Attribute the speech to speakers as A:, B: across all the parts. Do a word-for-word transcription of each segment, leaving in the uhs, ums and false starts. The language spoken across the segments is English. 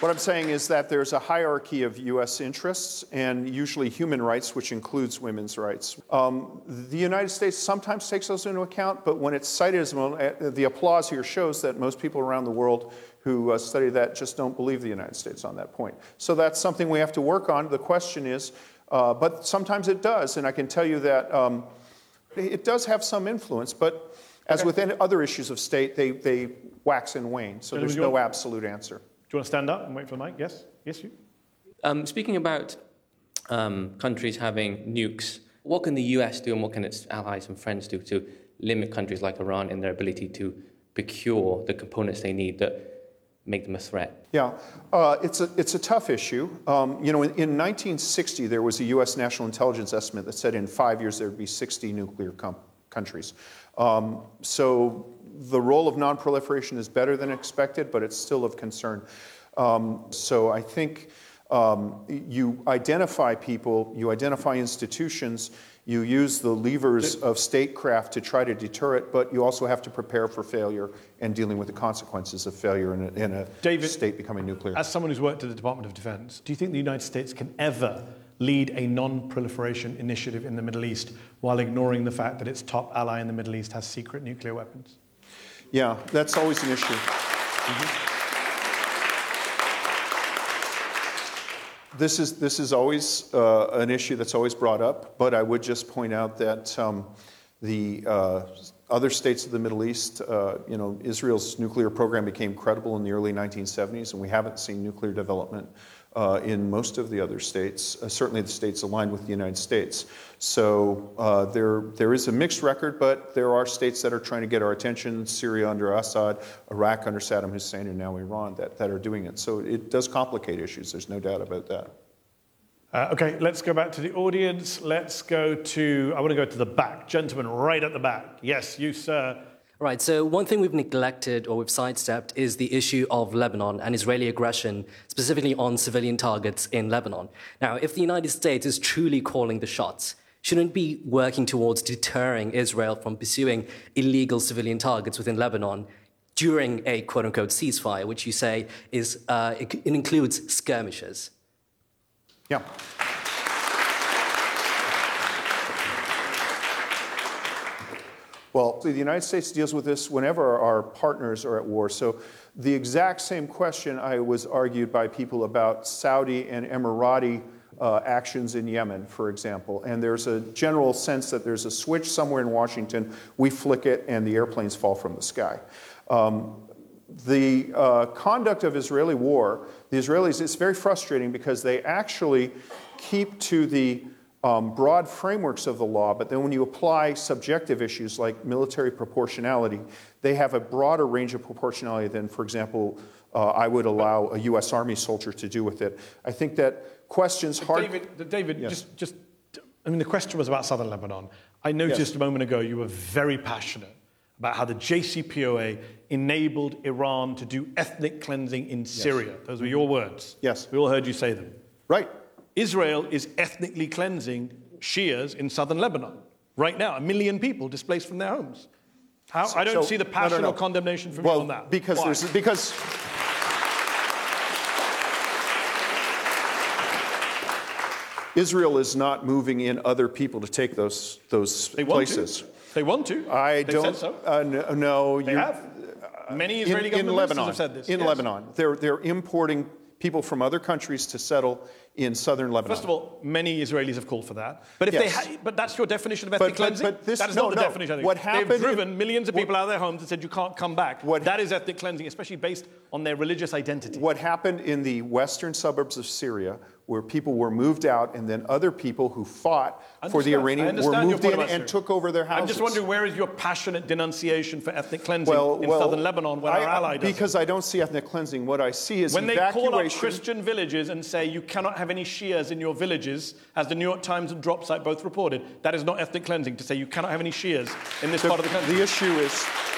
A: What I'm saying is that there's a hierarchy of U S interests and usually human rights, which includes women's rights. Um, the United States sometimes takes those into account, but when it's cited as well, the applause here shows that most people around the world who uh, study that just don't believe the United States on that point. So that's something we have to work on. The question is, uh, but sometimes it does, and I can tell you that um, it does have some influence, but as okay. with any other issues of state, they, they wax and wane, so there's no absolute answer.
B: Do you want to stand up and wait for the mic? Yes? Yes, you?
C: Um, speaking about um, countries having nukes, what can the U S do and what can its allies and friends do to limit countries like Iran in their ability to procure the components they need that make them a threat?
A: Yeah, uh, it's, a, it's a tough issue. Um, you know, in, in nineteen sixty, there was a U S national intelligence estimate that said in five years there would be sixty nuclear countries. Um, so the role of non-proliferation is better than expected, but it's still of concern. Um, so I think um, you identify people, you identify institutions, you use the levers of statecraft to try to deter it, but you also have to prepare for failure and dealing with the consequences of failure in a, in a
B: David,
A: state becoming nuclear.
B: As someone who's worked at the Department of Defense, do you think the United States can ever lead a non-proliferation initiative in the Middle East while ignoring the fact that its top ally in the Middle East has secret nuclear weapons?
A: Yeah, that's always an issue. Mm-hmm. This is, this is always uh, an issue that's always brought up, but I would just point out that um, the uh, other states of the Middle East, uh, you know, Israel's nuclear program became credible in the early nineteen seventies, and we haven't seen nuclear development uh, in most of the other states, uh, certainly the states aligned with the United States. So uh, there, there is a mixed record, but there are states that are trying to get our attention, Syria under Assad, Iraq under Saddam Hussein, and now Iran, that, that are doing it. So it does complicate issues, there's no doubt about that.
B: Uh, okay, let's go back to the audience. Let's go to, I want to go to the back. Gentleman right at the back. Yes, you, sir.
D: Right, so one thing we've neglected or we've sidestepped is the issue of Lebanon and Israeli aggression, specifically on civilian targets in Lebanon. Now, if the United States is truly calling the shots, shouldn't it be working towards deterring Israel from pursuing illegal civilian targets within Lebanon during a quote-unquote ceasefire, which you say is uh, it, it includes skirmishes?
A: Yeah. Well, the United States deals with this whenever our partners are at war. So the exact same question I was argued by people about Saudi and Emirati uh, actions in Yemen, for example. And there's a general sense that there's a switch somewhere in Washington, we flick it, and the airplanes fall from the sky. Um, The uh, conduct of Israeli war, the Israelis, it's very frustrating because they actually keep to the um, broad frameworks of the law, but then when you apply subjective issues like military proportionality, they have a broader range of proportionality than, for example, uh, I would allow a U S Army soldier to do with it. I think that questions
B: but
A: hard...
B: David, David yes. just, just, I mean, the question was about southern Lebanon. I noticed yes. a moment ago you were very passionate about how the J C P O A enabled Iran to do ethnic cleansing in yes. Syria. Those were your words.
A: Yes.
B: We all heard you say them.
A: Right.
B: Israel is ethnically cleansing Shias in southern Lebanon right now. A million people displaced from their homes. How? So, I don't so, see the passion no, no, no. or condemnation from
A: well,
B: you on that.
A: Because
B: Why?
A: there's because Israel is not moving in other people to take those those
B: they want
A: places.
B: To. They want to.
A: I
B: They've
A: don't.
B: Said so.
A: Uh, no, no,
B: they have. Uh, Many Israeli
A: in,
B: government
A: in Lebanon,
B: have said this.
A: In
B: yes.
A: Lebanon, they're they're importing people from other countries to settle in southern Lebanon.
B: First of all, many Israelis have called for that. But if
A: yes.
B: they, ha but that's your definition of ethnic
A: but,
B: cleansing.
A: But, but this,
B: that is
A: no,
B: not the
A: no.
B: definition. I think.
A: What happened?
B: They've driven
A: in,
B: millions of people
A: what,
B: out of their homes and said you can't come back.
A: What,
B: that is ethnic cleansing, especially based on their religious identity.
A: What happened in the western suburbs of Syria, where people were moved out, and then other people who fought for the Iranian were moved in and took over their houses.
B: I'm just wondering, where is your passionate denunciation for ethnic cleansing
A: well,
B: in
A: well,
B: southern Lebanon when
A: I,
B: our ally does
A: Because
B: it?
A: I don't see ethnic cleansing. What I see is
B: when
A: evacuation.
B: When they call up Christian villages and say you cannot have any Shias in your villages, as the New York Times and Dropsite both reported, that is not ethnic cleansing to say you cannot have any Shias in this
A: the,
B: part of the country.
A: The issue is...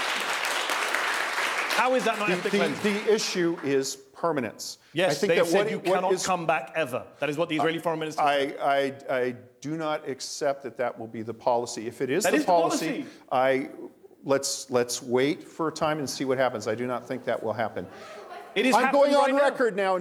B: How is that not
A: the,
B: ethnic
A: the,
B: cleansing?
A: The issue is permanence.
B: Yes,
A: I think
B: they
A: that
B: said
A: what,
B: you
A: what
B: cannot
A: is,
B: come back ever. That is what the Israeli
A: uh,
B: foreign minister
A: I,
B: said.
A: I, I do not accept that that will be the policy. If it is
B: that
A: the
B: is
A: policy,
B: the policy.
A: I, let's, let's wait for a time and see what happens. I do not think that will happen.
B: It is
A: I'm going on
B: right
A: record now.